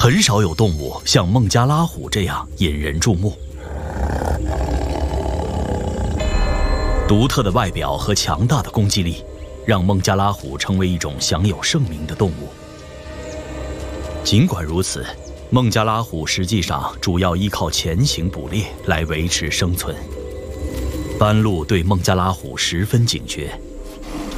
很少有动物像孟加拉虎这样引人注目。独特的外表和强大的攻击力，让孟加拉虎成为一种享有盛名的动物。尽管如此，孟加拉虎实际上主要依靠潜行捕猎来维持生存。斑鹿对孟加拉虎十分警觉，